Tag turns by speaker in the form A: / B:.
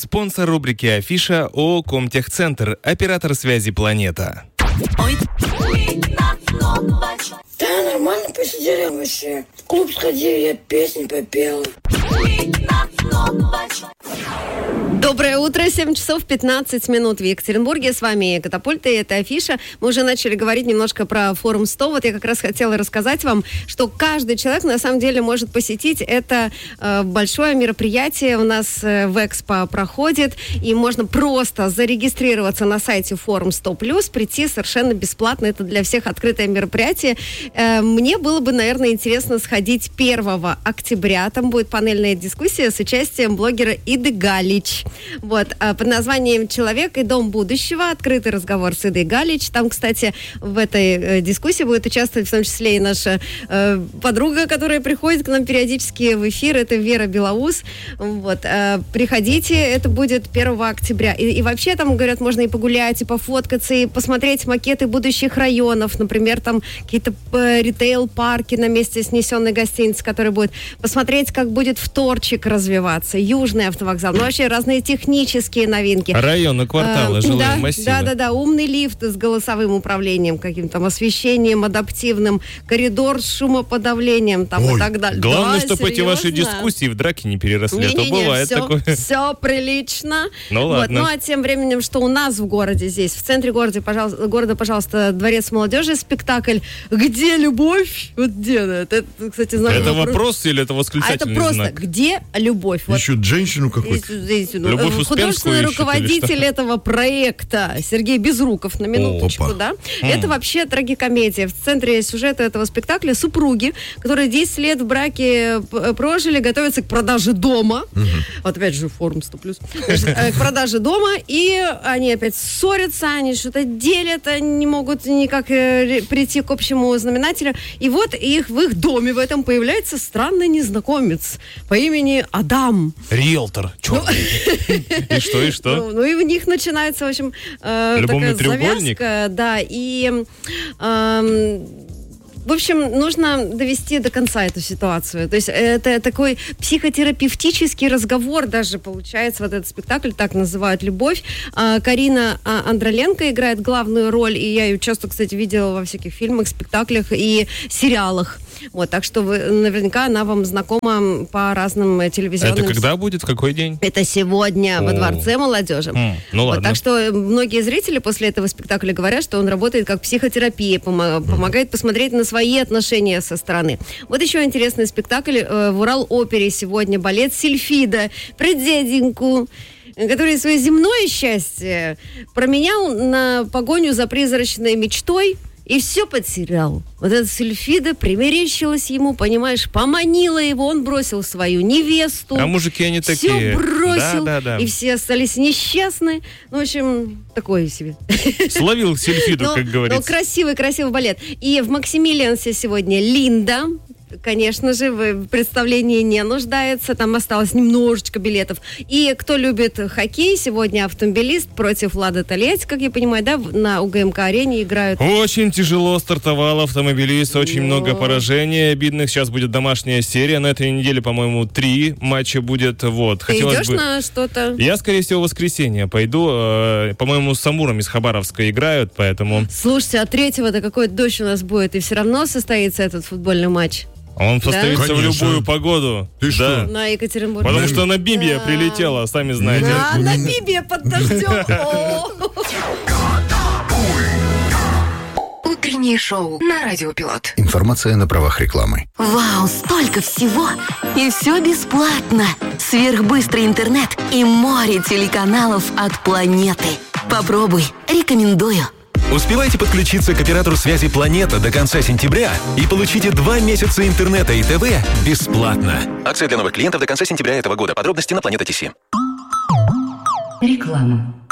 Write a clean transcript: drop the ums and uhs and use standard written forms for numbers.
A: Спонсор рубрики «Афиша» ООО «Комтехцентр», оператор связи «Планета».
B: Да, нормально посидели вообще. В клуб сходили, я песни попела.
C: Доброе утро, 7 часов 15 минут в Екатеринбурге. С вами Катапульта, и это Афиша. Мы уже начали говорить немножко про форум 100. Вот я как раз хотела рассказать вам, что каждый человек на самом деле может посетить это большое мероприятие. У нас в Экспо проходит, и можно просто зарегистрироваться на сайте форум 100+, прийти совершенно бесплатно. Это для всех открытое мероприятие. Мне было бы, наверное, интересно сходить 1 октября. Там будет панельная дискуссия с участием блогера Иды Галич. Вот, под названием «Человек и дом будущего». Открытый разговор с Идой Галич. Там, кстати, в этой дискуссии будет участвовать в том числе и наша подруга, которая приходит к нам периодически в эфир. Это Вера Белоус. Вот, приходите, это будет 1 октября. И вообще там, говорят, можно и погулять, и пофоткаться, и посмотреть макеты будущих районов. Например, там какие-то ритейл-парки на месте снесенной гостиницы, который будет. Посмотреть, как будет вторчик развиваться. Южный автовокзал. Ну, вообще разные технические новинки.
A: Районы, кварталы, жилые массивы.
C: Да. Умный лифт с голосовым управлением, каким-то там освещением адаптивным, коридор с шумоподавлением там, и так далее.
A: Главное, чтобы эти ваши дискуссии в драке не переросли. То бывает такое.
C: Все прилично.
A: Ну ладно.
C: Вот. Ну а тем временем, что у нас в городе здесь, в центре города, пожалуйста, Дворец молодежи, спектакль «Где любовь?» Вот где это? Кстати, знаю.
A: Это вопрос или это восклицательный знак?
C: Это просто «Где любовь?»
D: Ищут женщину какую-то.
C: Художественный руководитель этого проекта Сергей Безруков, на минуточку, да. Это вообще трагикомедия. В центре сюжета этого спектакля супруги, которые 10 лет в браке прожили, готовятся к продаже дома. Вот опять же форум 100+. К продаже дома, и они опять ссорятся, они что-то делят, они не могут никак прийти к общему знаменателю. И вот в их доме в этом появляется странный незнакомец по имени Адам.
A: Риэлтор. И что?
C: Ну и у них начинается, в общем,
A: любовный
C: такая
A: треугольник.
C: завязка, да, и в общем, нужно довести до конца эту ситуацию. То есть это такой психотерапевтический разговор даже получается. Вот этот спектакль, так называют «Любовь». Карина Андроленко играет главную роль, и я ее часто, кстати, видела во всяких фильмах, спектаклях и сериалах. Вот, так что наверняка она вам знакома по разным телевизионным...
A: Это когда будет? В какой день?
C: Это сегодня во Дворце молодежи.
A: Ну ладно.
C: Вот, так что многие зрители после этого спектакля говорят, что он работает как психотерапия, помогает посмотреть на свои отношения со стороны. Вот еще интересный спектакль в Урал-опере сегодня. Балет «Сильфида» про дяденьку, который свое земное счастье променял на погоню за призрачной мечтой и все потерял. Вот эта Сильфида примерещилась ему, понимаешь, поманила его, он бросил свою невесту.
A: А мужики они такие.
C: Все бросил,
A: да.
C: и все остались несчастны. Ну, в общем, такое себе.
A: Словил Сильфиду, как говорится.
C: Ну, красивый балет. И в Максимилиансе сегодня Линда. Конечно же, в представлении не нуждается. Там осталось немножечко билетов. И кто любит хоккей, сегодня «Автомобилист» против «Лада Тольятти», как я понимаю, да, на УГМК-арене играют.
A: Очень тяжело стартовал «Автомобилист», очень много поражений обидных. Сейчас будет домашняя серия. На этой неделе, по-моему, 3 матча будет. Вот.
C: Ты идешь на что-то?
A: Я, скорее всего, в воскресенье пойду. По-моему, с «Амуром» из Хабаровска играют, поэтому...
C: Слушайте, а 3-го-то какой дождь у нас будет, и все равно состоится этот футбольный матч?
A: Он состоится в любую погоду.
D: Ты что?
C: На Екатеринбург.
A: Потому что Намибия прилетела, сами знаете.
C: Намибия под дождем.
E: Утреннее шоу на Радио Пилот.
F: Информация на правах рекламы.
E: Вау, столько всего! И все бесплатно. Сверхбыстрый интернет и море телеканалов от планеты. Попробуй, рекомендую.
G: Успевайте подключиться к оператору связи «Планета» до конца сентября и получите 2 месяца интернета и ТВ бесплатно. Акция для новых клиентов до конца сентября этого года. Подробности на Планета.ТС.
H: Реклама.